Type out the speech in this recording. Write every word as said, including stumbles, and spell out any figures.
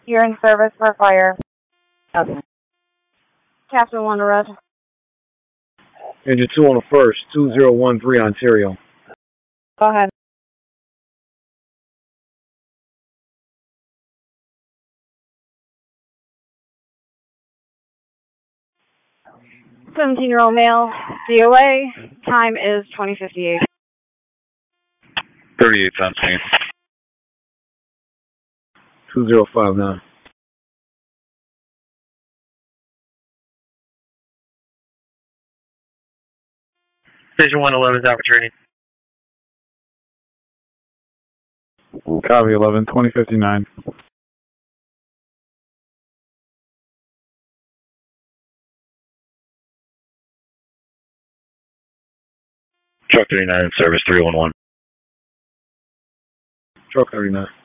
You're in service for fire. Okay. Captain One Red. Engine two on the first, two zero one three Ontario. Go ahead. seventeen-year-old male, D O A. Time is twenty fifty-eight. thirty-eight on scene. two zero five nine. Station one eleven is out for training. Copy eleven, twenty fifty-nine. Truck thirty-nine in service, three one one. Truck thirty-nine.